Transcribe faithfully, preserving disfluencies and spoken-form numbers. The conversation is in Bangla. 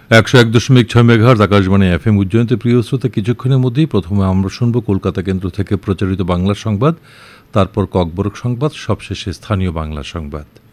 একশো এক দশমিক ছয় মেগাহার্জ আকাশবাণী এফএম উজ্জয়িত প্রিয় শ্রোতা, কিছুক্ষণের মধ্যেই প্রথমে আমরা শুনব কলকাতা কেন্দ্র থেকে প্রচারিত বাংলা সংবাদ, তারপর ককবরক সংবাদ, সবশেষে স্থানীয় বাংলা সংবাদ।